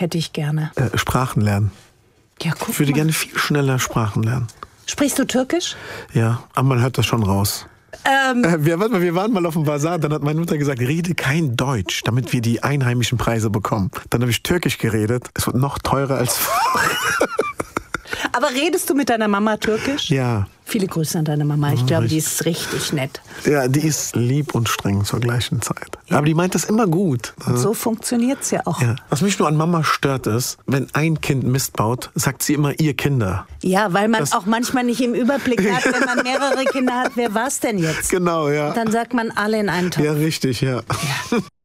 hätte ich gerne. Sprachen lernen. Ja, guck Ich würde mal. gerne viel schneller Sprachen lernen. Sprichst du Türkisch? Ja, aber man hört das schon raus. Wir waren mal auf dem Bazar, dann hat meine Mutter gesagt, rede kein Deutsch, damit wir die einheimischen Preise bekommen. Dann habe ich Türkisch geredet. Es wird noch teurer als... Aber redest du mit deiner Mama Türkisch? Ja. Viele Grüße an deine Mama. Ich glaube, die ist richtig nett. Ja, die ist lieb und streng zur gleichen Zeit. Aber die meint das immer gut. Und so funktioniert's ja auch. Ja. Was mich nur an Mama stört ist, wenn ein Kind Mist baut, sagt sie immer ihr Kinder. Ja, weil man auch manchmal nicht im Überblick hat, wenn man mehrere Kinder hat, wer war's denn jetzt? Genau, ja. Dann sagt man alle in einen Topf. Ja, richtig, ja.